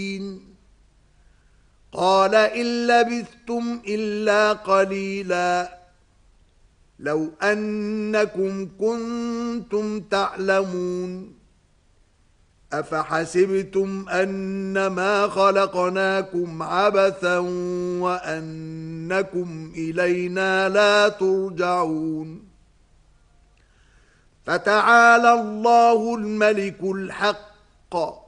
قال إن لبثتم إلا قليلا لو أنكم كنتم تعلمون أفحسبتم أنما خلقناكم عبثا وأنكم إلينا لا ترجعون فتعالى الله الملك الحق